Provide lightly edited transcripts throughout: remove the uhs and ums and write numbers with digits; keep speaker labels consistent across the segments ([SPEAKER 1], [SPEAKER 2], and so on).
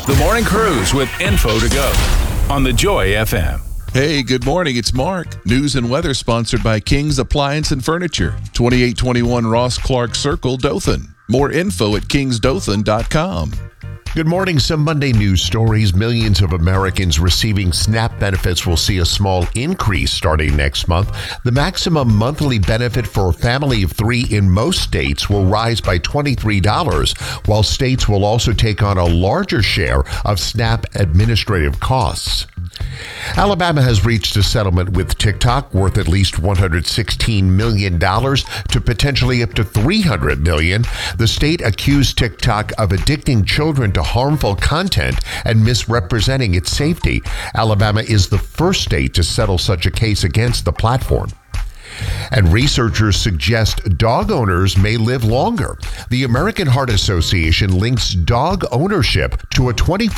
[SPEAKER 1] The Morning Cruise with info to go on the Joy FM.
[SPEAKER 2] Hey, good morning. It's Mark. News and weather sponsored by King's Appliance and Furniture, 2821 Ross Clark Circle, Dothan. More info at kingsdothan.com.
[SPEAKER 3] Good morning. Some Monday news stories. Millions of Americans receiving SNAP benefits will see a small increase starting next month. The maximum monthly benefit for a family of 3 in most states will rise by $23, while states will also take on a larger share of SNAP administrative costs. Alabama has reached a settlement with TikTok worth at least $116 million to potentially up to $300 million. The state accused TikTok of addicting children to harmful content and misrepresenting its safety. Alabama is the first state to settle such a case against the platform. And researchers suggest dog owners may live longer. The American Heart Association links dog ownership to a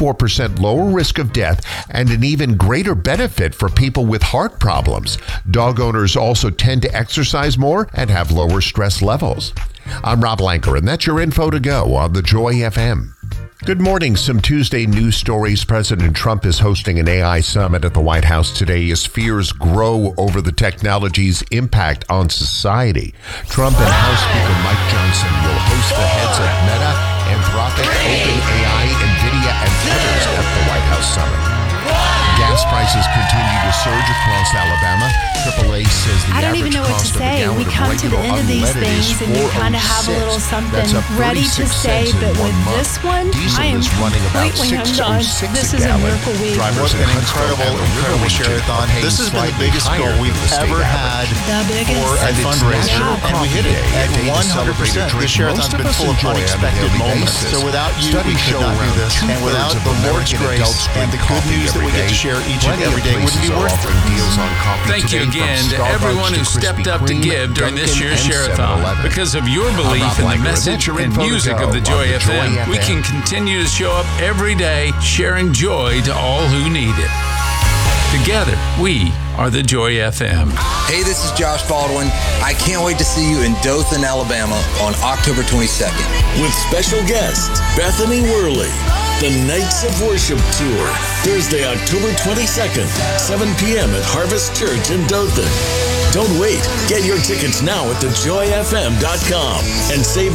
[SPEAKER 3] 24% lower risk of death and an even greater benefit for people with heart problems. Dog owners also tend to exercise more and have lower stress levels. I'm Rob Lanker, and that's your info to go on the Joy FM. Good morning. Some Tuesday news stories. President Trump is hosting an AI summit at the White House today as fears grow over the technology's impact on society. Trump and House Speaker Mike Johnson will host the heads of Meta, Anthropic, OpenAI, NVIDIA, and others at the White House summit. Gas prices continue to surge across Alabama. AAA says the average cost of a gallon of regular unleaded is $4.06.
[SPEAKER 4] We kind of have a little something ready to say, but with this one, I am completely undone. This is a miracle week.
[SPEAKER 3] What
[SPEAKER 5] an incredible share-a-thon. This has been the biggest goal we've ever had for a fundraiser, and we hit it at 100%. This share-a-thon's been full of unexpected moments. So without you, we could not do this, and without the Lord's grace and the good news that we get to share each and every day wouldn't be worth it.
[SPEAKER 1] Thank you again to everyone who stepped up to give during this year's Share-a-thon. Because of your belief in the message and music of the Joy FM, we can continue to show up every day, sharing joy to all who need it. Together, we are the Joy FM.
[SPEAKER 6] Hey, this is Josh Baldwin. I can't wait to see you in Dothan, Alabama on October 22nd.
[SPEAKER 7] With special guest, Bethany Worley. The Nights of Worship Tour, Thursday, October 22nd, 7 p.m. at Harvest Church in Dothan. Don't wait. Get your tickets now at thejoyfm.com and save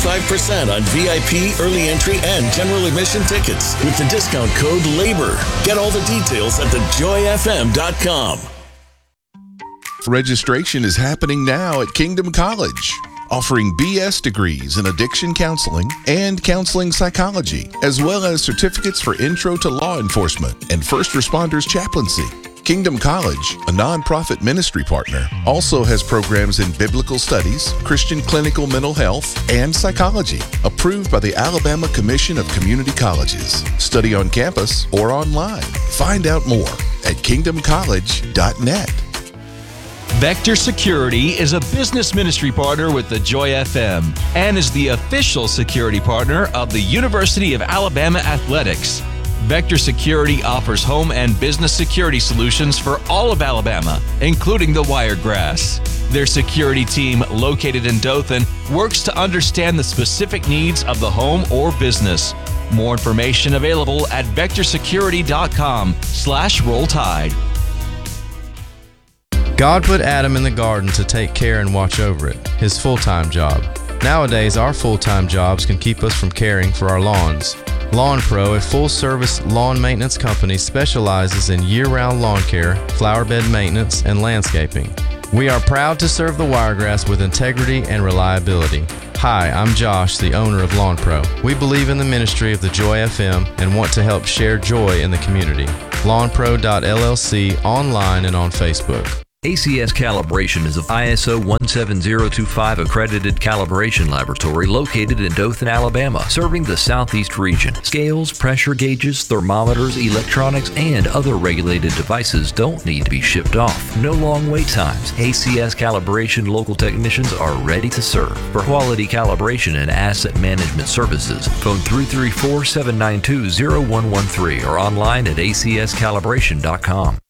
[SPEAKER 7] 25% on VIP, early entry, and general admission tickets with the discount code LABOR. Get all the details at thejoyfm.com.
[SPEAKER 2] Registration is happening now at Kingdom College, offering BS degrees in addiction counseling and counseling psychology, as well as certificates for intro to law enforcement and first responders chaplaincy. Kingdom College, a nonprofit ministry partner, also has programs in biblical studies, Christian clinical mental health, and psychology, approved by the Alabama Commission of Community Colleges. Study on campus or online. Find out more at kingdomcollege.net.
[SPEAKER 8] Vector Security is a business ministry partner with the Joy FM and is the official security partner of the University of Alabama Athletics. Vector Security offers home and business security solutions for all of Alabama, including the Wiregrass. Their security team, located in Dothan, works to understand the specific needs of the home or business. More information available at vectorsecurity.com/rolltide.
[SPEAKER 9] God put Adam in the garden to take care and watch over it, his full-time job. Nowadays, our full-time jobs can keep us from caring for our lawns. Lawn Pro, a full-service lawn maintenance company, specializes in year-round lawn care, flower bed maintenance, and landscaping. We are proud to serve the Wiregrass with integrity and reliability. Hi, I'm Josh, the owner of Lawn Pro. We believe in the ministry of the Joy FM and want to help share joy in the community. LawnPro.LLC online and on Facebook.
[SPEAKER 10] ACS Calibration is an ISO 17025 accredited calibration laboratory located in Dothan, Alabama, serving the southeast region. Scales, pressure gauges, thermometers, electronics, and other regulated devices don't need to be shipped off. No long wait times. ACS Calibration local technicians are ready to serve. For quality calibration and asset management services, phone 334-792-0113 or online at acscalibration.com.